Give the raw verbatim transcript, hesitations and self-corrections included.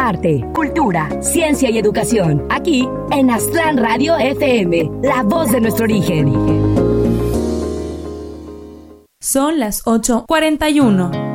arte, cultura, ciencia y educación. Aquí en Aztlán Radio F M, la voz de nuestro origen. Son las ocho cuarenta y uno.